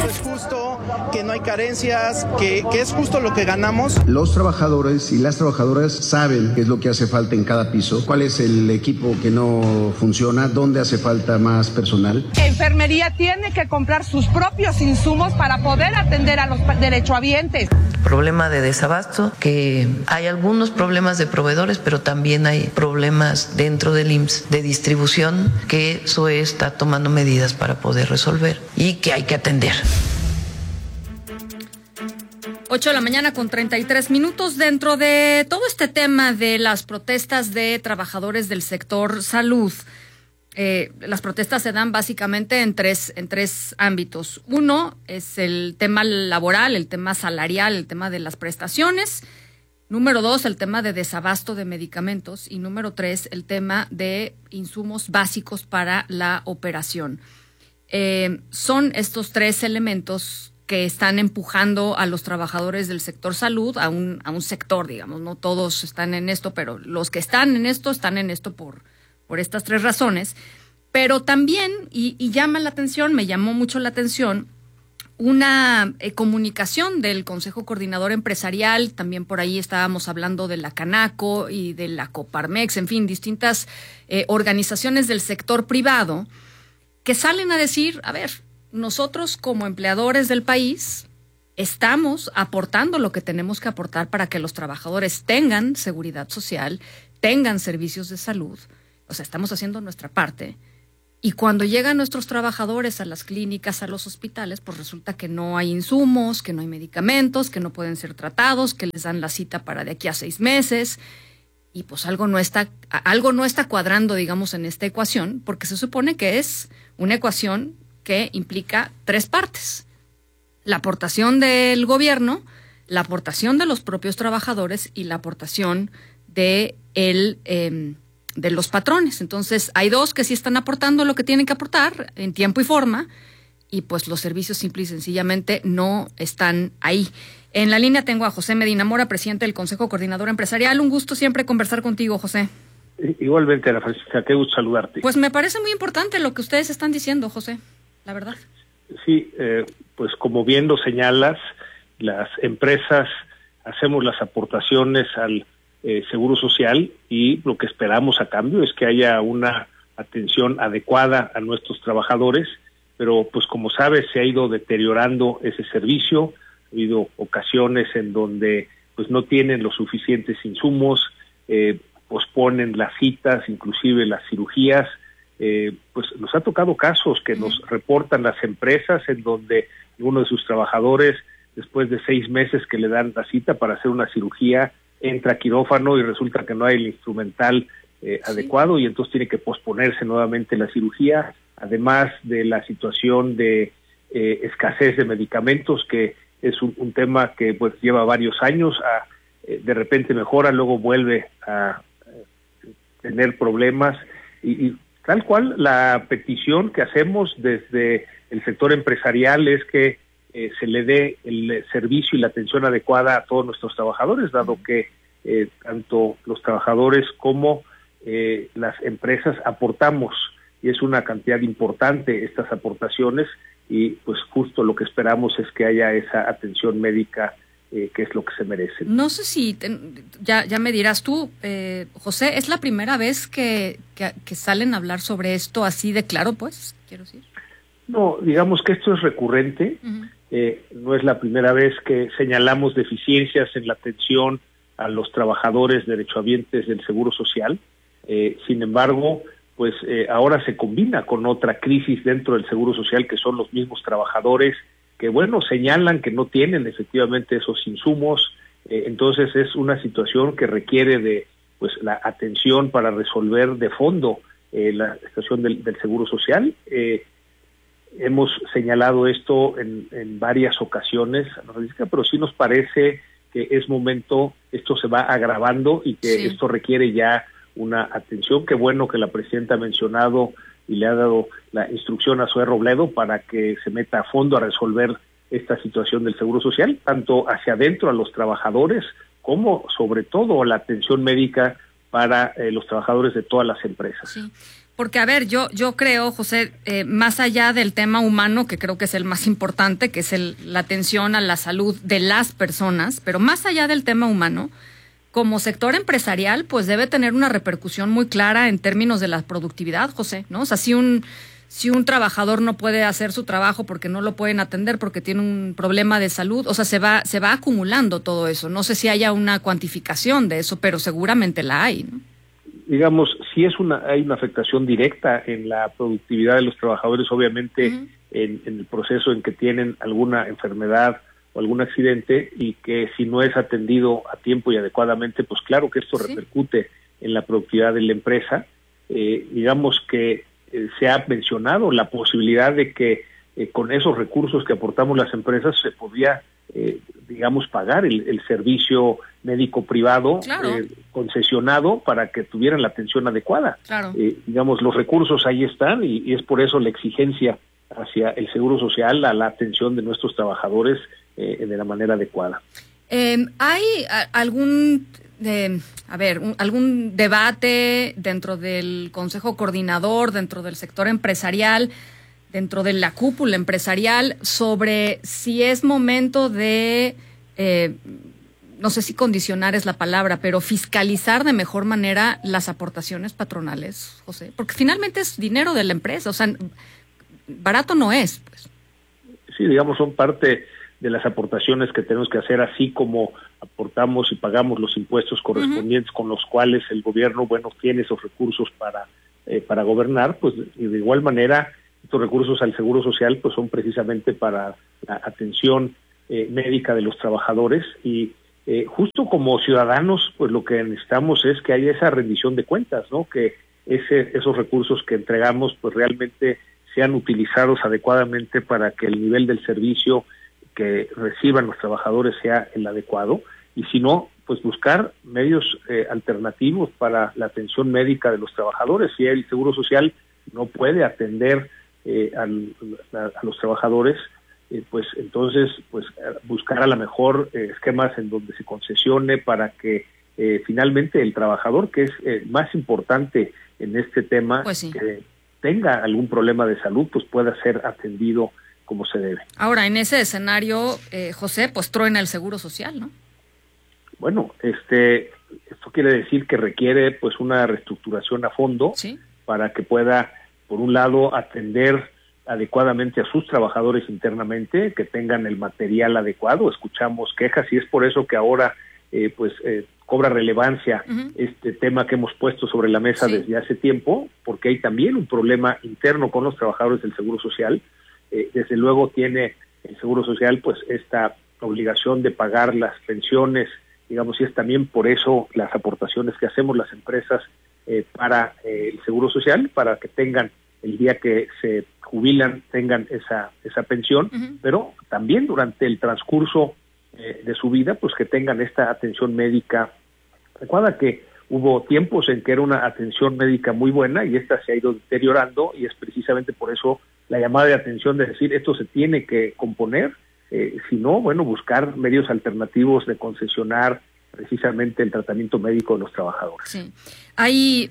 es justo, que no hay carencias, que es justo lo que ganamos. Los trabajadores y las trabajadoras saben qué es lo que hace falta en cada piso, cuál es el equipo que no funciona, dónde hace falta más personal. Enfermería tiene que comprar sus propios insumos para poder atender a los derechohabientes. Problema de desabasto, que hay algunos problemas de proveedores, pero también hay problemas dentro del IMSS de distribución, que SOE está tomando medidas para poder resolver y que hay que atender. 8:33 a.m. Dentro de todo este tema de las protestas de trabajadores del sector salud, las protestas se dan básicamente en tres ámbitos. Uno es el tema laboral, el tema salarial, el tema de las prestaciones. Número 2, el tema de desabasto de medicamentos. Y número 3, el tema de insumos básicos para la operación. Son estos tres elementos que están empujando a los trabajadores del sector salud a un sector, digamos. No todos están en esto, pero los que están en esto por estas tres razones. Pero también, y llama la atención, me llamó mucho la atención, una comunicación del Consejo Coordinador Empresarial. También por ahí estábamos hablando de la Canaco y de la Coparmex, en fin, distintas organizaciones del sector privado que salen a decir, a ver, nosotros como empleadores del país estamos aportando lo que tenemos que aportar para que los trabajadores tengan seguridad social, tengan servicios de salud. O sea, estamos haciendo nuestra parte. Y cuando llegan nuestros trabajadores a las clínicas, a los hospitales, pues resulta que no hay insumos, que no hay medicamentos, que no pueden ser tratados, que les dan la cita para de aquí a 6 meses. Y pues algo no está cuadrando, digamos, en esta ecuación, porque se supone que es una ecuación que implica 3 partes. La aportación del gobierno, la aportación de los propios trabajadores y la aportación de los patrones. Entonces, hay 2 que sí están aportando lo que tienen que aportar en tiempo y forma, y pues los servicios simple y sencillamente no están ahí. En la línea tengo a José Medina Mora, presidente del Consejo Coordinador Empresarial. Un gusto siempre conversar contigo, José. Igualmente, Ana Francisca, qué gusto saludarte. Pues me parece muy importante lo que ustedes están diciendo, José, la verdad. Sí, pues como bien lo señalas, las empresas hacemos las aportaciones al Seguro Social, y lo que esperamos a cambio es que haya una atención adecuada a nuestros trabajadores, pero pues como sabes se ha ido deteriorando ese servicio. Ha habido ocasiones en donde pues no tienen los suficientes insumos, posponen las citas, inclusive las cirugías. Pues nos ha tocado casos que nos reportan las empresas en donde uno de sus trabajadores, después de 6 meses que le dan la cita para hacer una cirugía, entra a quirófano y resulta que no hay el instrumental adecuado, y entonces tiene que posponerse nuevamente la cirugía, además de la situación de escasez de medicamentos, que es un tema que pues lleva varios años. De repente mejora, luego vuelve a tener problemas, y tal cual la petición que hacemos desde el sector empresarial es que se le dé el servicio y la atención adecuada a todos nuestros trabajadores, dado que tanto los trabajadores como las empresas aportamos, y es una cantidad importante estas aportaciones, y pues justo lo que esperamos es que haya esa atención médica que es lo que se merecen. No sé si ya me dirás tú, José, ¿es la primera vez que salen a hablar sobre esto así de claro, pues, quiero decir? No, digamos que esto es recurrente. No es la primera vez que señalamos deficiencias en la atención a los trabajadores derechohabientes del Seguro Social. Sin embargo, pues ahora se combina con otra crisis dentro del Seguro Social, que son los mismos trabajadores que, bueno, señalan que no tienen efectivamente esos insumos. Entonces es una situación que requiere de pues la atención para resolver de fondo la situación del Seguro Social. Hemos señalado esto en varias ocasiones, pero sí nos parece que es momento, esto se va agravando y que esto requiere ya una atención. Qué bueno que la presidenta ha mencionado y le ha dado la instrucción a Zoé Robledo para que se meta a fondo a resolver esta situación del Seguro Social, tanto hacia adentro a los trabajadores como sobre todo la atención médica para los trabajadores de todas las empresas. Sí. Porque, a ver, yo creo, José, más allá del tema humano, que creo que es el más importante, que es la atención a la salud de las personas, pero más allá del tema humano, como sector empresarial, pues debe tener una repercusión muy clara en términos de la productividad, José, ¿no? O sea, si un trabajador no puede hacer su trabajo porque no lo pueden atender, porque tiene un problema de salud, o sea, se va acumulando todo eso. No sé si haya una cuantificación de eso, pero seguramente la hay, ¿no? Digamos, si hay una afectación directa en la productividad de los trabajadores, obviamente en el proceso en que tienen alguna enfermedad o algún accidente, y que si no es atendido a tiempo y adecuadamente, pues claro que esto repercute en la productividad de la empresa. Digamos que se ha mencionado la posibilidad de que con esos recursos que aportamos las empresas se podía, digamos, pagar el servicio médico privado, claro, concesionado, para que tuvieran la atención adecuada. Claro. Digamos, los recursos ahí están, y es por eso la exigencia hacia el Seguro Social, a la atención de nuestros trabajadores de la manera adecuada. ¿Hay algún debate dentro del Consejo Coordinador, dentro del sector empresarial, dentro de la cúpula empresarial, sobre si es momento de, no sé si condicionar es la palabra, pero fiscalizar de mejor manera las aportaciones patronales, José? Porque finalmente es dinero de la empresa, o sea, barato no es, pues. Sí, digamos, son parte de las aportaciones que tenemos que hacer, así como aportamos y pagamos los impuestos correspondientes con los cuales el gobierno, tiene esos recursos para gobernar, pues y de igual manera estos recursos al Seguro Social pues son precisamente para la atención médica de los trabajadores, y justo como ciudadanos pues lo que necesitamos es que haya esa rendición de cuentas, ¿no? Que esos recursos que entregamos pues realmente sean utilizados adecuadamente para que el nivel del servicio que reciban los trabajadores sea el adecuado, y si no, pues buscar medios alternativos para la atención médica de los trabajadores. Si el Seguro Social no puede atender a los trabajadores, pues entonces pues buscar a lo mejor esquemas en donde se concesione para que finalmente el trabajador, que es más importante en este tema, pues sí, que tenga algún problema de salud, pues pueda ser atendido como se debe. Ahora, en ese escenario, José, pues truena el Seguro Social, ¿no? Bueno, esto quiere decir que requiere pues una reestructuración a fondo, ¿sí?, para que pueda, por un lado, atender adecuadamente a sus trabajadores internamente, que tengan el material adecuado. Escuchamos quejas y es por eso que ahora cobra relevancia este tema que hemos puesto sobre la mesa, sí, desde hace tiempo, porque hay también un problema interno con los trabajadores del Seguro Social. Desde luego tiene el Seguro Social pues esta obligación de pagar las pensiones, digamos, y es también por eso las aportaciones que hacemos las empresas para el Seguro Social, para que tengan el día que se jubilan, tengan esa pensión, pero también durante el transcurso de su vida, pues que tengan esta atención médica adecuada, que hubo tiempos en que era una atención médica muy buena y esta se ha ido deteriorando, y es precisamente por eso la llamada de atención de decir esto se tiene que componer, si no, buscar medios alternativos de concesionar precisamente el tratamiento médico de los trabajadores. Sí. Hay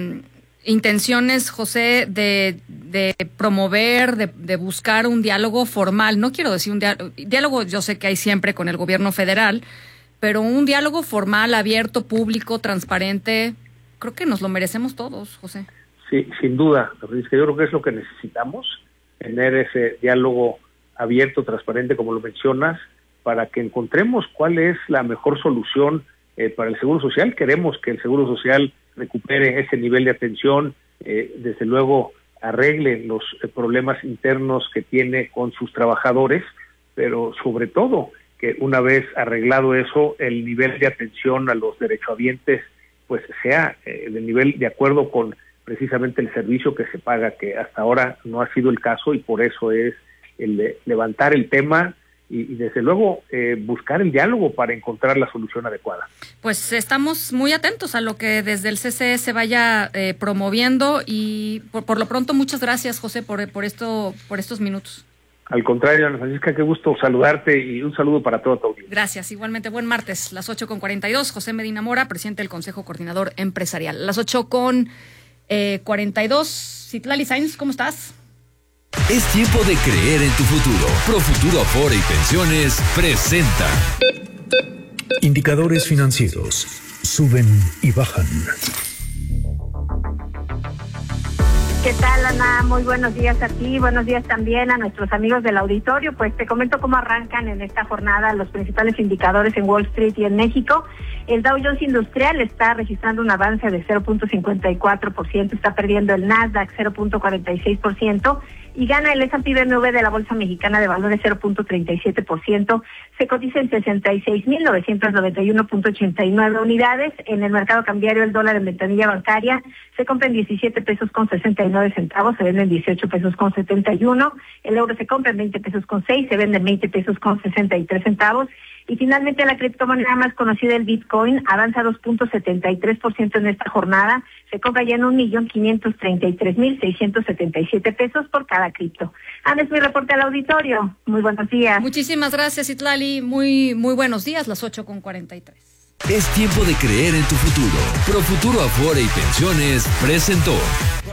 intenciones, José, de promover, de buscar un diálogo formal. No quiero decir un diálogo, yo sé que hay siempre con el gobierno federal, pero un diálogo formal, abierto, público, transparente, creo que nos lo merecemos todos, José. Sí, sin duda. Yo creo que es lo que necesitamos, tener ese diálogo abierto, transparente, como lo mencionas, para que encontremos cuál es la mejor solución para el Seguro Social. Queremos que el Seguro Social recupere ese nivel de atención, desde luego arregle los problemas internos que tiene con sus trabajadores, pero sobre todo que una vez arreglado eso, el nivel de atención a los derechohabientes pues sea de nivel de acuerdo con precisamente el servicio que se paga, que hasta ahora no ha sido el caso, y por eso es el de levantar el tema y desde luego buscar el diálogo para encontrar la solución adecuada. Pues estamos muy atentos a lo que desde el CCE se vaya promoviendo, y por lo pronto muchas gracias, José, por estos minutos. Al contrario, Ana Francisca, qué gusto saludarte y un saludo para todo tu audiencia. Gracias, igualmente. Buen martes, las 8:42. José Medina Mora, presidente del Consejo Coordinador Empresarial. Las 8:43. 42. Citlali Sainz, ¿cómo estás? Es tiempo de creer en tu futuro. Profuturo Afore y Pensiones presenta Indicadores financieros suben y bajan. ¿Qué tal, Ana? Muy buenos días a ti, buenos días también a nuestros amigos del auditorio. Pues te comento cómo arrancan en esta jornada los principales indicadores en Wall Street y en México. El Dow Jones Industrial está registrando un avance de 0.54%, está perdiendo el Nasdaq 0.46% y gana el S&P BMW de la Bolsa Mexicana de Valores 0.37%, se cotiza en 66,991.89 unidades. En el mercado cambiario el dólar en ventanilla bancaria se compra en 17 pesos con 69 centavos, se vende en 18 pesos con 71, el euro se compra en 20 pesos con 6, se vende en 20 pesos con 63 centavos. Y finalmente la criptomoneda más conocida, el Bitcoin, avanza 2.73% en esta jornada. Se compra ya en 1.533.677 pesos por cada cripto. Ana, es mi reporte al auditorio. Muy buenos días. Muchísimas gracias, Citlali. Muy buenos días, las 8:43. Es tiempo de creer en tu futuro. Profuturo Afore y Pensiones presentó